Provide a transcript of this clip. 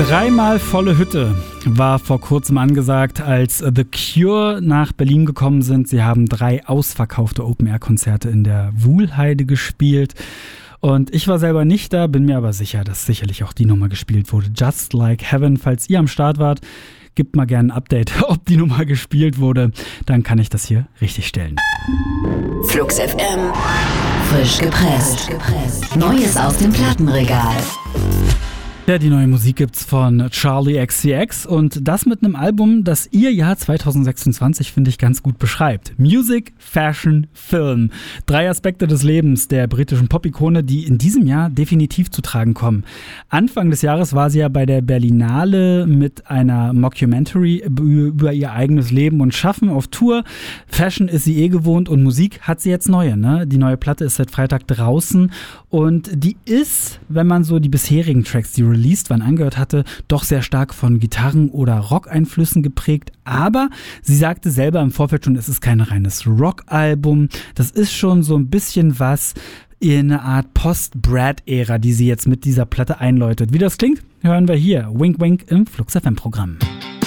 Dreimal volle Hütte war vor kurzem angesagt, als The Cure nach Berlin gekommen sind. Sie haben 3 ausverkaufte Open-Air-Konzerte in der Wuhlheide gespielt. Und ich war selber nicht da, bin mir aber sicher, dass sicherlich auch die Nummer gespielt wurde. Just Like Heaven. Falls ihr am Start wart, gebt mal gerne ein Update, ob die Nummer gespielt wurde. Dann kann ich das hier richtig stellen. Flux FM. Frisch gepresst. Neues aus dem Plattenregal. Ja, die neue Musik gibt's von Charli XCX und das mit einem Album, das ihr Jahr 2026, finde ich, ganz gut beschreibt. Music, Fashion, Film. 3 Aspekte des Lebens der britischen Pop-Ikone, die in diesem Jahr definitiv zu tragen kommen. Anfang des Jahres war sie ja bei der Berlinale mit einer Mockumentary über ihr eigenes Leben und Schaffen auf Tour. Fashion ist sie gewohnt und Musik hat sie jetzt neue, ne? Die neue Platte ist seit Freitag draußen und die ist, wenn man so die bisherigen Tracks, die released waren, angehört hatte, doch sehr stark von Gitarren- oder Rock-Einflüssen geprägt. Aber sie sagte selber im Vorfeld schon, es ist kein reines Rock-Album. Das ist schon so ein bisschen was in eine Art Post-Brad-Ära, die sie jetzt mit dieser Platte einläutet. Wie das klingt, hören wir hier. Wink Wink im Flux FM-Programm.